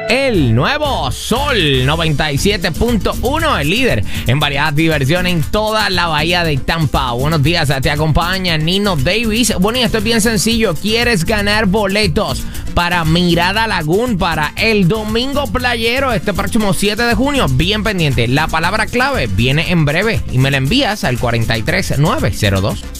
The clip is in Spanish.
El nuevo Sol 97.1, el líder en variedad de diversión en toda la bahía de Tampa. Buenos días, te acompaña Nino Davis. Bueno, y esto es bien sencillo. ¿Quieres ganar boletos para Mirada Lagoon para el domingo playero este próximo 7 de junio? Bien pendiente. La palabra clave viene en breve y me la envías al 43902.